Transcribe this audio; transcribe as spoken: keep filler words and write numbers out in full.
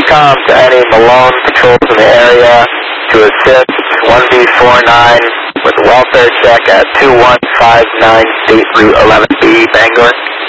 com to any Malone patrols in the area to assist one B four nine with welfare check at two one five nine State Route eleven B, Bangor.